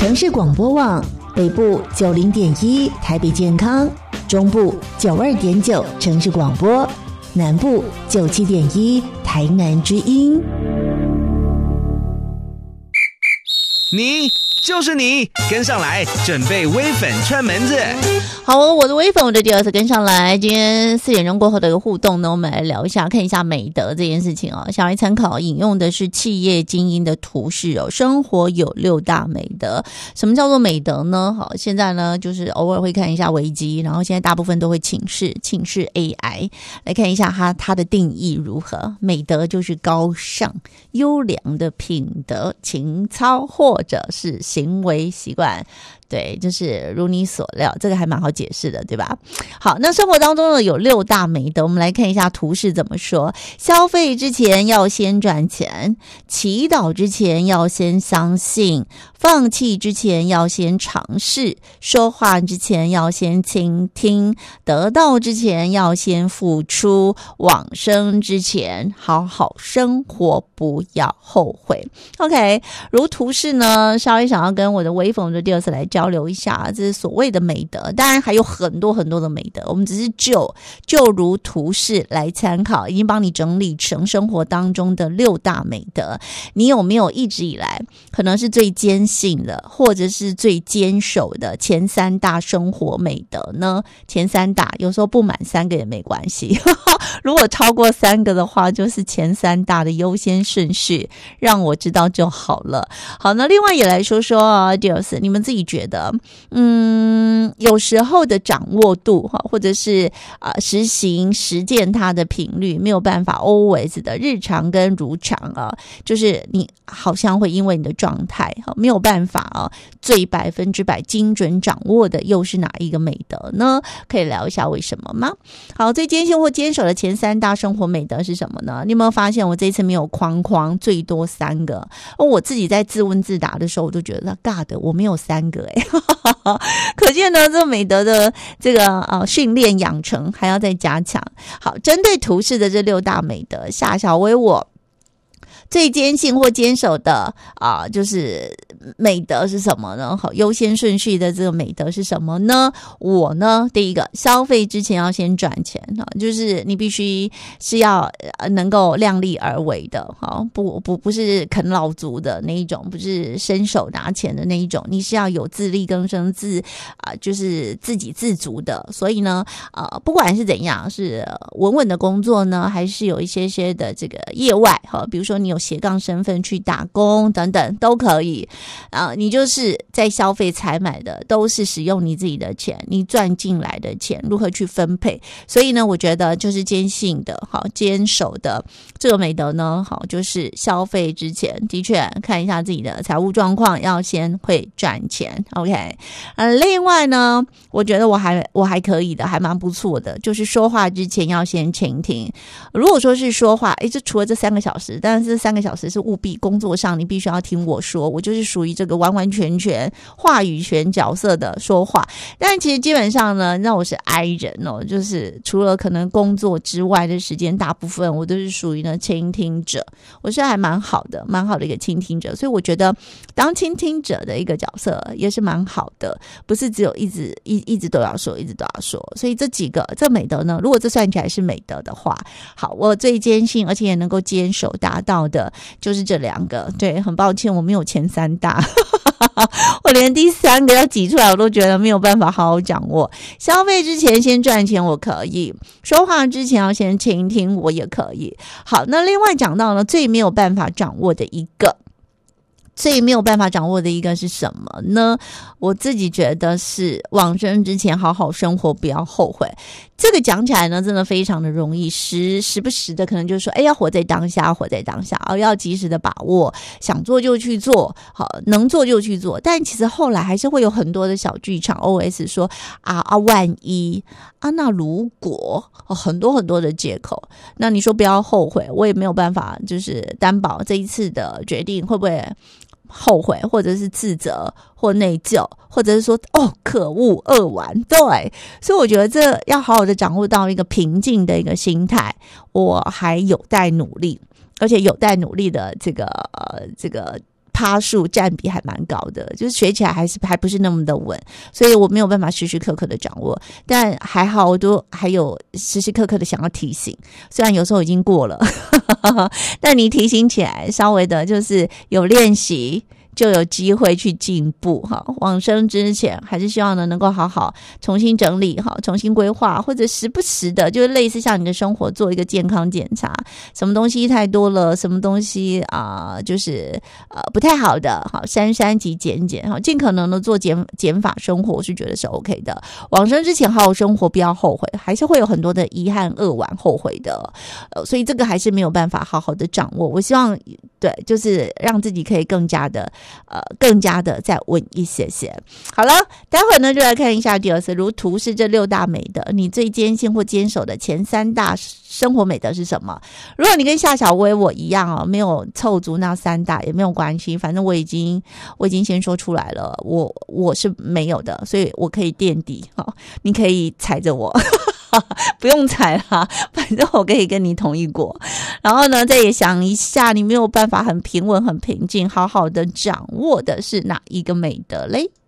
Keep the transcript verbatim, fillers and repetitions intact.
城市广播网，北部九零点一台北健康，中部九二点九城市广播，南部九七点一台南之音。 你就是你，跟上来，准备微粉串门子。 好，我的微粉，我的第二次跟上来。今天四点钟过后的一个互动呢，我们来聊一下，看一下美德这件事情哦。小孩参考引用的是企业精英的图示哦，生活有六大美德。什么叫做美德呢？好，现在呢就是偶尔会看一下维基，然后现在大部分都会请示请示 A I 来看一下它它的定义如何。美德就是高尚、优良的品德、情操或者是行为习惯。对，就是如你所料，这个还蛮好解释的，对吧？好，那生活当中呢有六大美德，我们来看一下图示怎么说。消费之前要先赚钱，祈祷之前要先相信，放弃之前要先尝试，说话之前要先倾听，得到之前要先付出，往生之前好好生活，不要后悔。 OK， 如图示呢，稍微想要跟我的微粉的第二次来交流一下，这是所谓的美德，当然还有很多很多的美德，我们只是就就如图示来参考，已经帮你整理成生活当中的六大美德。你有没有一直以来可能是最坚信的，或者是最坚守的前三大生活美德呢？前三大有时候不满三个也没关系如果超过三个的话，就是前三大的优先顺序，让我知道就好了。好，那另外也来说说啊，第二次你们自己觉得的嗯，有时候的掌握度或者是、呃、实行实践它的频率没有办法 always 的日常跟如常啊，就是你好像会因为你的状态没有办法啊，最百分之百精准掌握的又是哪一个美德呢？可以聊一下为什么吗？好，最坚信或坚守的前三大生活美德是什么呢？你有没有发现我这一次没有框框，最多三个？我自己在自问自答的时候我都觉得 God 我没有三个耶可见呢，这个美德的这个呃训练养成还要再加强。好，针对图示的这六大美德，夏小薇我最坚信或坚守的啊、呃，就是美德是什么呢？好，优先顺序的这个美德是什么呢？我呢，第一个，消费之前要先赚钱啊，就是你必须是要能够量力而为的，好，不不不是啃老族的那一种，不是伸手拿钱的那一种，你是要有自力更生自啊、呃，就是自给自足的。所以呢，呃，不管是怎样，是稳稳的工作呢，还是有一些些的这个业外哈，比如说你有斜杠身份去打工等等都可以啊、呃，你就是在消费采买的都是使用你自己的钱，你赚进来的钱如何去分配。所以呢，我觉得就是坚信的好坚守的这个美德呢，好就是消费之前的确看一下自己的财务状况，要先会赚钱。 OK， 呃，另外呢，我觉得我还我还可以的，还蛮不错的，就是说话之前要先倾听。如果说是说话，诶，就除了这三个小时，但是三个小时是务必工作上你必须要听我说，我就是属于这个完完全全话语权角色的说话。但其实基本上呢，那我是 I 人哦，就是除了可能工作之外的时间，大部分我都是属于呢倾听者，我是还蛮好的蛮好的一个倾听者。所以我觉得当倾听者的一个角色也是蛮好的，不是只有一直一一直都要说一直都要说。所以这几个这美德呢，如果这算起来是美德的话，好，我最坚信而且也能够坚守达到的就是这两个。对，很抱歉我没有前三大我连第三个要挤出来我都觉得没有办法好好掌握。消费之前先赚钱我可以，说话之前要先倾听我也可以。好，那另外讲到呢，最没有办法掌握的一个最没有办法掌握的一个是什么呢？我自己觉得是往生之前好好生活，不要后悔。这个讲起来呢，真的非常的容易，时时不时的可能就说，哎，要活在当下，活在当下，哦，要及时的把握，想做就去做，好，能做就去做。但其实后来还是会有很多的小剧场 O S 说啊啊，万一啊，那如果、哦、很多很多的借口。那你说不要后悔，我也没有办法就是担保这一次的决定会不会后悔，或者是自责或内疚，或者是说哦可恶扼腕。对，所以我觉得这要好好的掌握到一个平静的一个心态，我还有待努力，而且有待努力的这个呃这个趴数占比还蛮高的，就是学起来还是还不是那么的稳，所以我没有办法时时刻刻的掌握。但还好，我都还有时时刻刻的想要提醒，虽然有时候已经过了，但你提醒起来，稍微的就是有练习。就有机会去进步哈。往生之前，还是希望呢能够好好重新整理哈，重新规划，或者时不时的，就是类似像你的生活做一个健康检查，什么东西太多了，什么东西啊、呃，就是呃不太好的，好删删及减减哈，尽可能的做减减法生活，我是觉得是 OK 的。往生之前好好生活，不要后悔，还是会有很多的遗憾、扼腕、后悔的，呃，所以这个还是没有办法好好的掌握。我希望对，就是让自己可以更加的。呃，更加的再稳一些些。好了，待会儿呢就来看一下第二次，如图示这六大美德，你最坚信或坚守的前三大生活美德是什么？如果你跟夏小薇我一样哦，没有凑足那三大也没有关系，反正我已经我已经先说出来了，我我是没有的，所以我可以垫底哈、哦，你可以踩着我。不用踩啦，反正我可以跟你同意过。然后呢，再也想一下，你没有办法很平稳、很平静、好好的掌握的是哪一个美德嘞？